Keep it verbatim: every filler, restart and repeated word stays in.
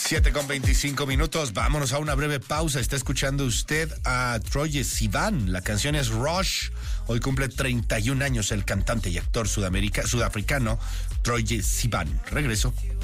siete con veinticinco minutos, vámonos a una breve pausa. Está escuchando usted a Troye Sivan. La canción es Rush. Hoy cumple treinta y un años el cantante y actor sudamerica, sudafricano Troye Sivan. Regreso.